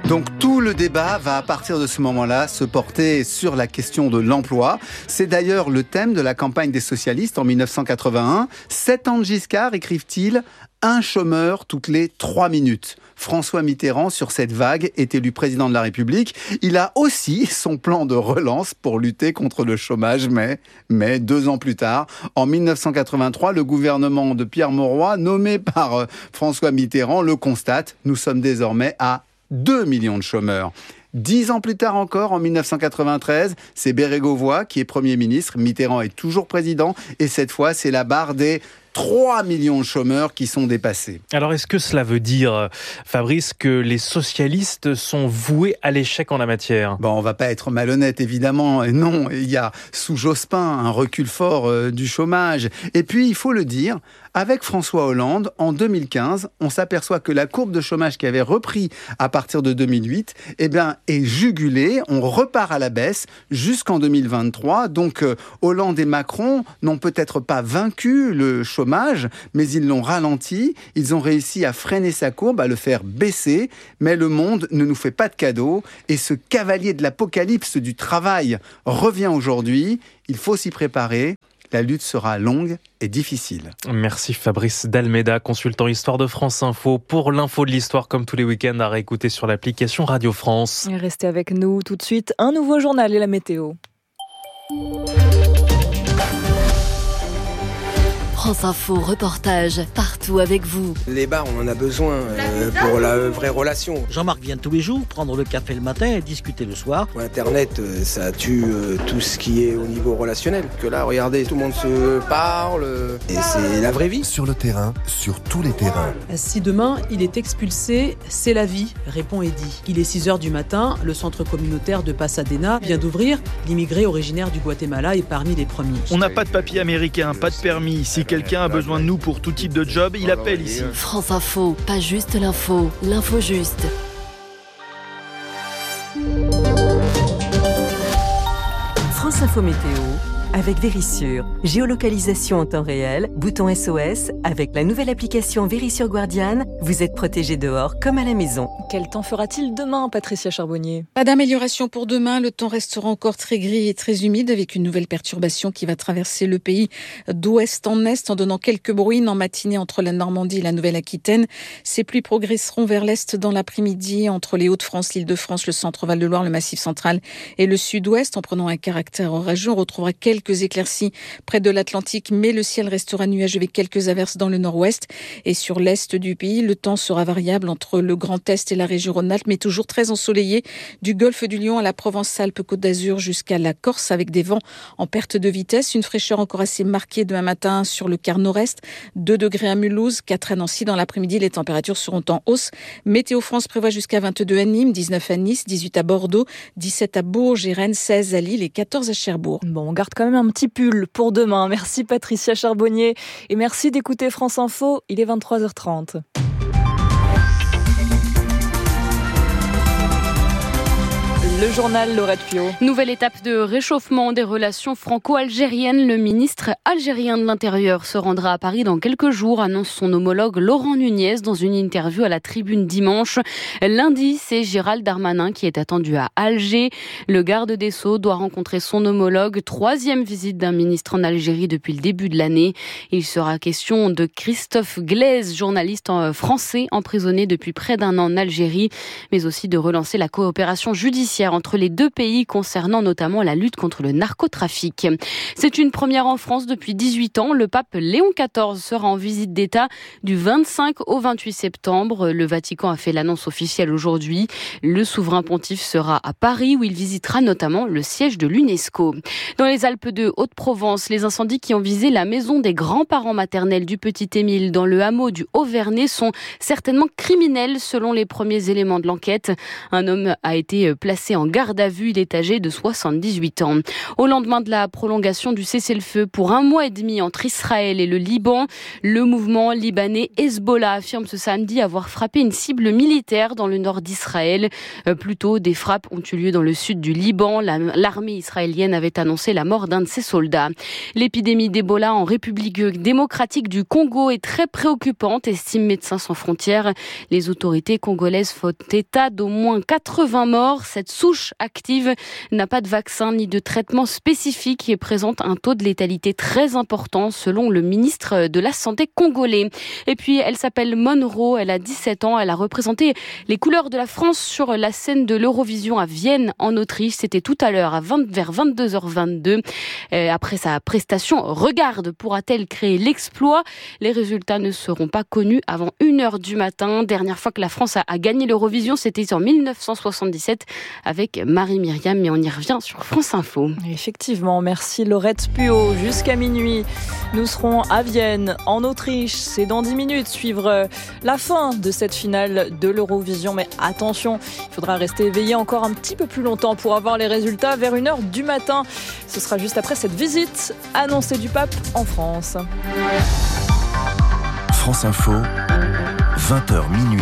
Donc tout le débat va à partir de ce moment-là se porter sur la question de l'emploi. C'est d'ailleurs le thème de la campagne des socialistes en 1981. 7 ans de Giscard, écrivent-ils, un chômeur toutes les 3 minutes. François Mitterrand, sur cette vague, est élu président de la République. Il a aussi son plan de relance pour lutter contre le chômage, mais 2 ans plus tard, en 1983, le gouvernement de Pierre Mauroy, nommé par François Mitterrand, le constate. Nous sommes désormais à 2 millions de chômeurs. 10 ans plus tard encore, en 1993, c'est Bérégovoy qui est Premier ministre. Mitterrand est toujours président. Et cette fois, c'est la barre des 3 millions de chômeurs qui sont dépassés. Alors, est-ce que cela veut dire, Fabrice, que les socialistes sont voués à l'échec en la matière ? Bon, on va pas être malhonnête, évidemment. Et non, il y a, sous Jospin, un recul fort du chômage. Et puis, il faut le dire, avec François Hollande, en 2015, on s'aperçoit que la courbe de chômage qui avait repris à partir de 2008, est jugulée. On repart à la baisse jusqu'en 2023. Donc, Hollande et Macron n'ont peut-être pas vaincu le chômage, mais ils l'ont ralenti. Ils ont réussi à freiner sa courbe, à le faire baisser. Mais le monde ne nous fait pas de cadeaux. Et ce cavalier de l'apocalypse du travail revient aujourd'hui. Il faut s'y préparer. La lutte sera longue et difficile. Merci Fabrice Dalméda, consultant Histoire de France Info. Pour l'info de l'histoire, comme tous les week-ends, à réécouter sur l'application Radio France. Restez avec nous tout de suite. Un nouveau journal et la météo. France Info, reportage, partout avec vous. Les bars, on en a besoin pour la vraie relation. Jean-Marc vient tous les jours prendre le café le matin et discuter le soir. Internet, ça tue tout ce qui est au niveau relationnel. Que là, regardez, tout le monde se parle et c'est la vraie vie. Sur le terrain, sur tous les terrains. Si demain, il est expulsé, c'est la vie, répond Eddy. Il est 6h du matin, le centre communautaire de Pasadena vient d'ouvrir. L'immigré originaire du Guatemala est parmi les premiers. On n'a pas de papier américain, pas de permis. Si quelqu'un a besoin de nous pour tout type de job, il appelle ici. France Info, pas juste l'info, l'info juste. France Info Météo avec Vérissure. Géolocalisation en temps réel, bouton SOS. Avec la nouvelle application Vérissure Guardian, vous êtes protégé dehors comme à la maison. Quel temps fera-t-il demain, Patricia Charbonnier ? Pas d'amélioration pour demain. Le temps restera encore très gris et très humide avec une nouvelle perturbation qui va traverser le pays d'ouest en est en donnant quelques bruines en matinée entre la Normandie et la Nouvelle-Aquitaine. Ces pluies progresseront vers l'est dans l'après-midi entre les Hauts-de-France, l'Île-de-France, le centre-Val de Loire, le Massif central et le sud-ouest. En prenant un caractère orageux, on retrouvera quelques éclaircies près de l'Atlantique, mais le ciel restera nuageux avec quelques averses dans le nord-ouest. Et sur l'est du pays, le temps sera variable entre le Grand Est et la région Rhône-Alpes, mais toujours très ensoleillé, du golfe du Lion à la Provence-Alpes-Côte d'Azur jusqu'à la Corse, avec des vents en perte de vitesse. Une fraîcheur encore assez marquée demain matin sur le quart nord-est, 2 degrés à Mulhouse, 4 à Nancy. Dans l'après-midi, les températures seront en hausse. Météo France prévoit jusqu'à 22 à Nîmes, 19 à Nice, 18 à Bordeaux, 17 à Bourges et Rennes, 16 à Lille et 14 à Cherbourg. Bon, on garde quand même un petit pull pour demain. Merci Patricia Charbonnier et merci d'écouter France Info. Il est 23h30. Le journal Laurette Pio. Nouvelle étape de réchauffement des relations franco-algériennes. Le ministre algérien de l'Intérieur se rendra à Paris dans quelques jours, annonce son homologue Laurent Nunez dans une interview à la Tribune dimanche. Lundi, c'est Gérald Darmanin qui est attendu à Alger. Le garde des Sceaux doit rencontrer son homologue. 3e visite d'un ministre en Algérie depuis le début de l'année. Il sera question de Christophe Glaise, journaliste français emprisonné depuis près d'1 an en Algérie, mais aussi de relancer la coopération judiciaire entre les deux pays concernant notamment la lutte contre le narcotrafic. C'est une première en France depuis 18 ans. Le pape Léon XIV sera en visite d'État du 25 au 28 septembre. Le Vatican a fait l'annonce officielle aujourd'hui. Le souverain pontife sera à Paris où il visitera notamment le siège de l'UNESCO. Dans les Alpes de Haute-Provence, les incendies qui ont visé la maison des grands-parents maternels du petit Émile dans le hameau du Haut-Vernay sont certainement criminels selon les premiers éléments de l'enquête. Un homme a été placé en garde à vue. Il est âgé de 78 ans. Au lendemain de la prolongation du cessez-le-feu pour 1 mois et demi entre Israël et le Liban, le mouvement libanais Hezbollah affirme ce samedi avoir frappé une cible militaire dans le nord d'Israël. Plus tôt, des frappes ont eu lieu dans le sud du Liban. L'armée israélienne avait annoncé la mort d'un de ses soldats. L'épidémie d'Ebola en République démocratique du Congo est très préoccupante, estime Médecins sans frontières. Les autorités congolaises font état d'au moins 80 morts. Cette souche active n'a pas de vaccin ni de traitement spécifique et présente un taux de létalité très important selon le ministre de la Santé congolais. Et puis, elle s'appelle Monroe, elle a 17 ans, elle a représenté les couleurs de la France sur la scène de l'Eurovision à Vienne, en Autriche. C'était tout à l'heure, vers 22h22. Après sa prestation, Regarde pourra-t-elle créer l'exploit ? Les résultats ne seront pas connus avant 1h du matin. Dernière fois que la France a gagné l'Eurovision, c'était en 1977 avec Marie-Myriam, mais on y revient sur France Info. Effectivement, merci Laurette Puot. Jusqu'à minuit, nous serons à Vienne, en Autriche. C'est dans 10 minutes, suivre la fin de cette finale de l'Eurovision. Mais attention, il faudra rester éveillé encore un petit peu plus longtemps pour avoir les résultats vers 1h du matin. Ce sera juste après cette visite annoncée du pape en France. France Info, 20h minuit.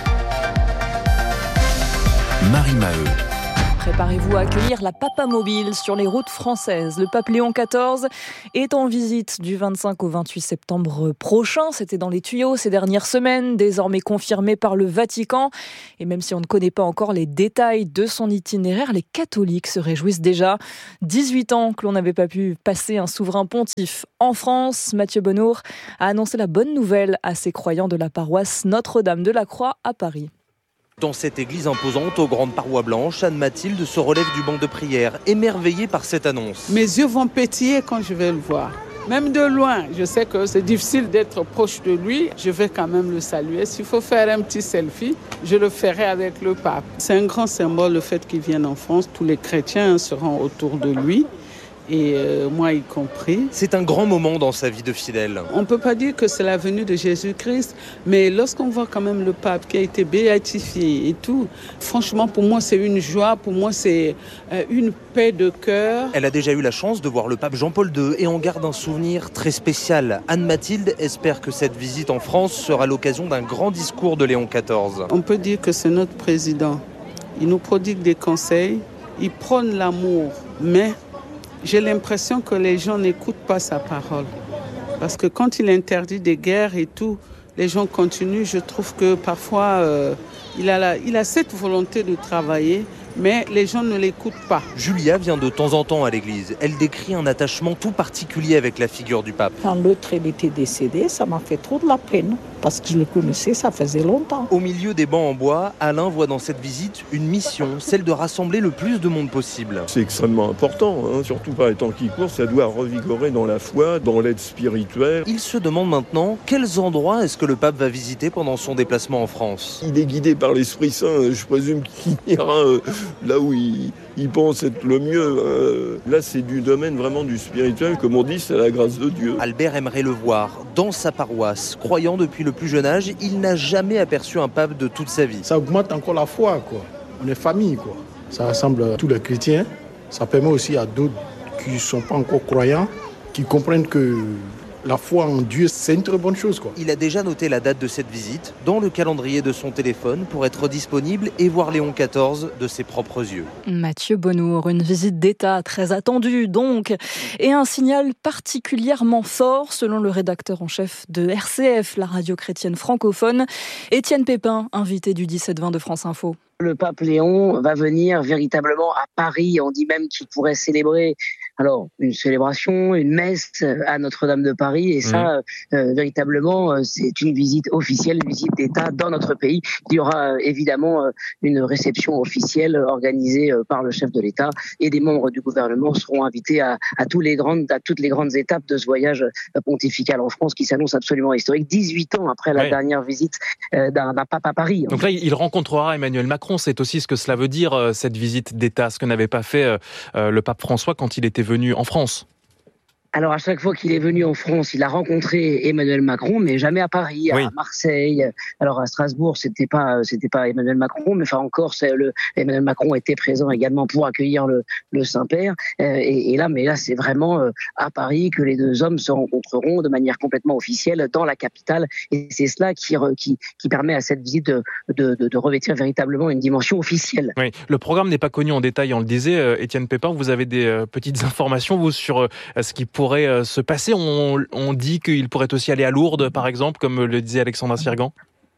Marie Maheu. Préparez-vous à accueillir la Papamobile sur les routes françaises. Le pape Léon XIV est en visite du 25 au 28 septembre prochain. C'était dans les tuyaux ces dernières semaines, désormais confirmé par le Vatican. Et même si on ne connaît pas encore les détails de son itinéraire, les catholiques se réjouissent déjà. 18 ans que l'on n'avait pas pu passer un souverain pontife en France. Mathieu Bonhour a annoncé la bonne nouvelle à ses croyants de la paroisse Notre-Dame de la Croix à Paris. Dans cette église imposante aux grandes parois blanches, Anne-Mathilde se relève du banc de prière, émerveillée par cette annonce. Mes yeux vont pétiller quand je vais le voir. Même de loin, je sais que c'est difficile d'être proche de lui. Je vais quand même le saluer. S'il faut faire un petit selfie, je le ferai avec le pape. C'est un grand symbole le fait qu'il vienne en France. Tous les chrétiens seront autour de lui. Et moi y compris. C'est un grand moment dans sa vie de fidèle. On ne peut pas dire que c'est la venue de Jésus-Christ, mais lorsqu'on voit quand même le pape qui a été béatifié et tout, franchement pour moi c'est une joie, pour moi c'est une paix de cœur. Elle a déjà eu la chance de voir le pape Jean-Paul II et en garde un souvenir très spécial. Anne-Mathilde espère que cette visite en France sera l'occasion d'un grand discours de Léon XIV. On peut dire que c'est notre président. Il nous prodigue des conseils, il prône l'amour, mais j'ai l'impression que les gens n'écoutent pas sa parole. Parce que quand il interdit des guerres et tout, les gens continuent. Je trouve que parfois, il a cette volonté de travailler, mais les gens ne l'écoutent pas. Julia vient de temps en temps à l'église. Elle décrit un attachement tout particulier avec la figure du pape. Quand l'autre était décédé, ça m'a fait trop de la peine. Parce que je le connaissais, ça faisait longtemps. Au milieu des bancs en bois, Alain voit dans cette visite une mission, celle de rassembler le plus de monde possible. C'est extrêmement important, surtout par les temps qui courent, ça doit revigorer dans la foi, dans l'aide spirituelle. Il se demande maintenant quels endroits est-ce que le pape va visiter pendant son déplacement en France. Il est guidé par l'Esprit Saint, je présume qu'il ira là où il pense être le mieux. Là, c'est du domaine vraiment du spirituel, comme on dit, c'est la grâce de Dieu. Albert aimerait le voir dans sa paroisse. Croyant depuis le plus jeune âge, il n'a jamais aperçu un pape de toute sa vie. Ça augmente encore la foi, quoi. On est famille, quoi. Ça rassemble tous les chrétiens. Ça permet aussi à d'autres qui ne sont pas encore croyants, qui comprennent que la foi en Dieu, c'est une très bonne chose, quoi. Il a déjà noté la date de cette visite dans le calendrier de son téléphone pour être disponible et voir Léon XIV de ses propres yeux. Mathieu Bonhour, une visite d'État très attendue donc, et un signal particulièrement fort selon le rédacteur en chef de RCF, la radio chrétienne francophone, Étienne Pépin, invité du 17-20 de France Info. Le pape Léon va venir véritablement à Paris. On dit même qu'il pourrait célébrer une célébration, une messe à Notre-Dame de Paris. Et ça, véritablement, c'est une visite officielle, une visite d'État dans notre pays. Il y aura évidemment une réception officielle organisée par le chef de l'État et des membres du gouvernement seront invités à toutes les grandes étapes de ce voyage pontifical en France qui s'annonce absolument historique. 18 ans après la dernière visite d'un pape à Paris. Donc là, il rencontrera Emmanuel Macron. C'est aussi ce que cela veut dire, cette visite d'État, ce que n'avait pas fait le pape François quand il était venu en France. Alors à chaque fois qu'il est venu en France, il a rencontré Emmanuel Macron, mais jamais à Paris, à Marseille. Alors à Strasbourg, c'était pas Emmanuel Macron, mais enfin encore, Emmanuel Macron était présent également pour accueillir le Saint-Père. Et là, c'est vraiment à Paris que les deux hommes se rencontreront de manière complètement officielle dans la capitale. Et c'est cela qui permet à cette visite de revêtir véritablement une dimension officielle. Oui, le programme n'est pas connu en détail, on le disait. Étienne Pépin, vous avez des petites informations vous sur ce qui pourrait se passer. On dit qu'il pourrait aussi aller à Lourdes, par exemple, comme le disait Alexandra Sirgan.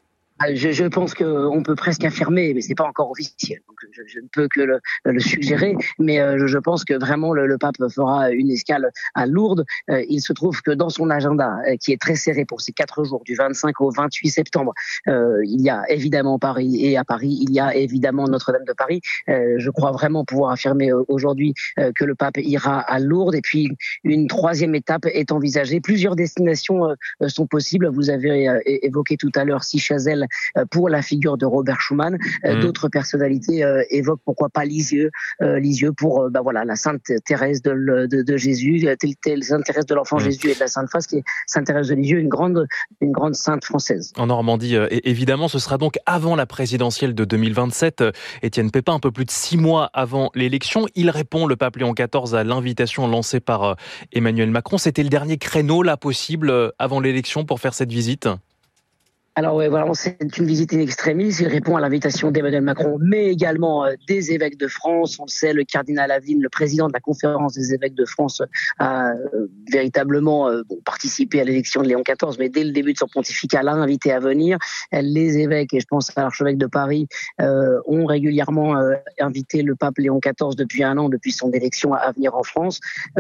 Je pense qu'on peut presque affirmer, mais c'est pas encore officiel. Donc je ne peux que le suggérer, mais je pense que vraiment le pape fera une escale à Lourdes. Il se trouve que dans son agenda, qui est très serré pour ces 4 jours, du 25 au 28 septembre, il y a évidemment Paris, et à Paris, il y a évidemment Notre-Dame de Paris. Je crois vraiment pouvoir affirmer aujourd'hui que le pape ira à Lourdes, et puis une 3e étape est envisagée. Plusieurs destinations sont possibles. Vous avez évoqué tout à l'heure Chazelle pour la figure de Robert Schuman. D'autres personnalités évoquent pourquoi pas Lisieux pour la Sainte Thérèse de Jésus, Sainte Thérèse de l'Enfant Jésus et de la Sainte Face, qui est Sainte Thérèse de Lisieux, une grande sainte française. En Normandie, évidemment, ce sera donc avant la présidentielle de 2027. Étienne Pépin, un peu plus de 6 mois avant l'élection, il répond, le pape Léon XIV, à l'invitation lancée par Emmanuel Macron. C'était le dernier créneau là possible avant l'élection pour faire cette visite? Alors vraiment, c'est une visite in extremis. Il répond à l'invitation d'Emmanuel Macron, mais également des évêques de France. On le sait, le cardinal Aveline, le président de la conférence des évêques de France, a véritablement participé à l'élection de Léon XIV, mais dès le début de son pontificat, l'a invité à venir. Les évêques, et je pense à l'archevêque de Paris, ont régulièrement invité le pape Léon XIV depuis 1 an, depuis son élection, à venir en France.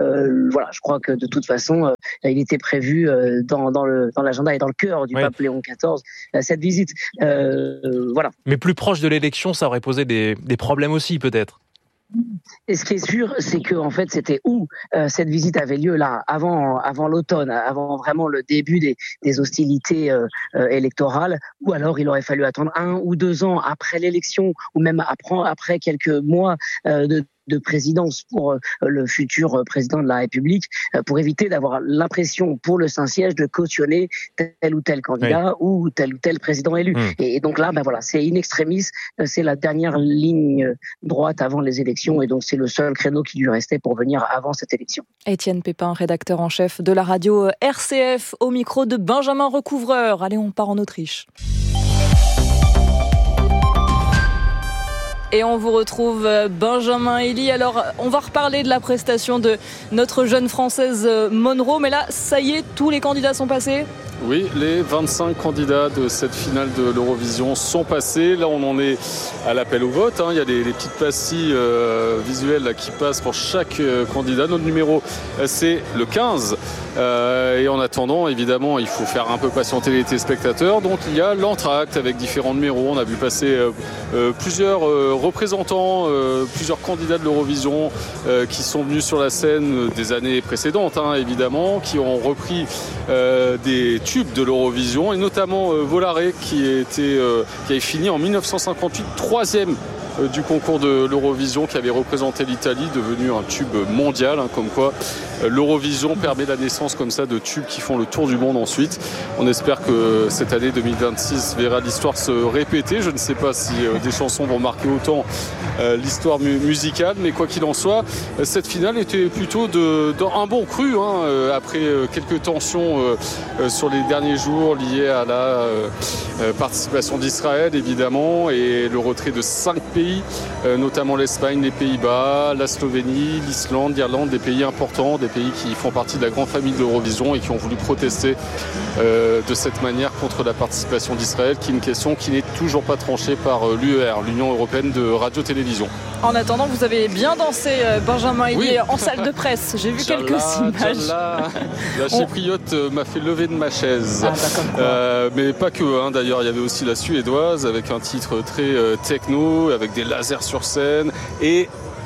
Je crois que de toute façon, il était prévu dans l'agenda et dans le cœur du pape Léon XIV. Cette visite, Mais plus proche de l'élection, ça aurait posé des problèmes aussi, peut-être. Et ce qui est sûr, c'est que en fait, c'était où cette visite avait lieu là, avant l'automne, avant vraiment le début des hostilités électorales, ou alors il aurait fallu attendre 1 ou 2 ans après l'élection, ou même après quelques mois de présidence pour le futur président de la République, pour éviter d'avoir l'impression pour le Saint-Siège de cautionner tel ou tel candidat ou tel président élu. Et donc là, c'est in extremis, c'est la dernière ligne droite avant les élections, et donc c'est le seul créneau qui lui restait pour venir avant cette élection. Étienne Pépin, rédacteur en chef de la radio RCF, au micro de Benjamin Recouvreur. Allez, on part en Autriche. Et on vous retrouve Benjamin Elie. Alors, on va reparler de la prestation de notre jeune Française Monroe. Mais là, ça y est, tous les candidats sont passés ? Oui, les 25 candidats de cette finale de l'Eurovision sont passés. Là, on en est à l'appel au vote. Il y a les petites pastilles visuelles là, qui passent pour chaque candidat. Notre numéro, c'est le 15. Et en attendant, évidemment, il faut faire un peu patienter les téléspectateurs. Donc, il y a l'entracte avec différents numéros. On a vu passer plusieurs représentants, plusieurs candidats de l'Eurovision qui sont venus sur la scène des années précédentes, évidemment, qui ont repris des tubes de l'Eurovision, et notamment Volare qui avait fini en 1958 3e du concours de l'Eurovision, qui avait représenté l'Italie, devenu un tube mondial, comme quoi l'Eurovision permet la naissance comme ça de tubes qui font le tour du monde ensuite. On espère que cette année 2026 verra l'histoire se répéter. Je ne sais pas si des chansons vont marquer autant l'histoire musicale, mais quoi qu'il en soit, cette finale était plutôt un bon cru, après quelques tensions sur les derniers jours liées à la participation d'Israël, évidemment, et le retrait de 5 pays, notamment l'Espagne, les Pays-Bas, la Slovénie, l'Islande, l'Irlande, des pays importants, des pays qui font partie de la grande famille de l'Eurovision et qui ont voulu protester de cette manière contre la participation d'Israël, qui est une question qui n'est toujours pas tranchée par l'UER, l'Union Européenne de Radio-Télévision. En attendant, vous avez bien dansé, Benjamin Elie, en salle de presse. J'ai vu quelques images. La chypriote m'a fait lever de ma chaise. Mais pas que, d'ailleurs, il y avait aussi la suédoise avec un titre très techno, avec des lasers sur scène, et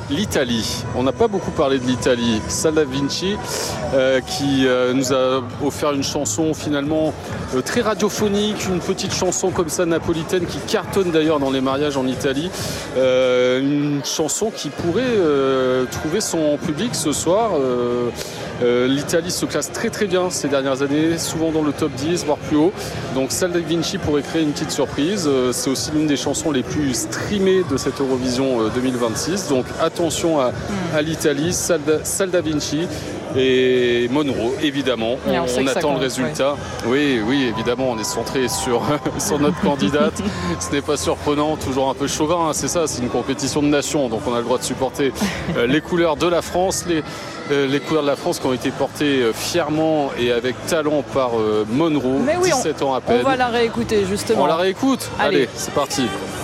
l'Italie. On n'a pas beaucoup parlé de l'Italie. Salda Vinci qui nous a offert une chanson finalement très radiophonique, une petite chanson comme ça napolitaine qui cartonne d'ailleurs dans les mariages en Italie. Une chanson qui pourrait trouver son public ce soir. L'Italie se classe très très bien ces dernières années, souvent dans le top 10, voire plus haut. Donc Salda Vinci pourrait créer une petite surprise. C'est aussi l'une des chansons les plus streamées de cette Eurovision 2026. Donc attention à l'Italie, Salda Vinci et Monroe, évidemment. On attend le résultat. Ouais. Oui, évidemment, on est centré sur notre candidate. Ce n'est pas surprenant, toujours un peu chauvin, hein, c'est ça, c'est une compétition de nations. Donc on a le droit de supporter les couleurs de la France, les couleurs de la France qui ont été portées fièrement et avec talent par Monroe, 17 ans à peine. On va la réécouter justement. On la réécoute. Allez, c'est parti.